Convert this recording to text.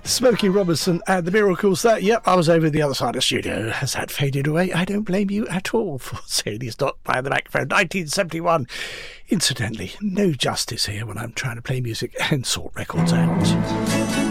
Smokey Robinson and the Miracles. That, yep, I was over the other side of the studio. Has that faded away? I don't blame you at all for saying he's not by the microphone. 1971. Incidentally, no justice here when I'm trying to play music and sort records out.